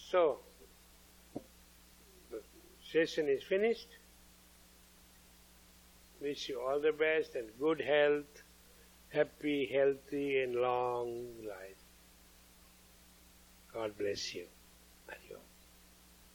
So, the session is finished. Wish you all the best and good health, happy, healthy and long life. God bless you. Hari Om.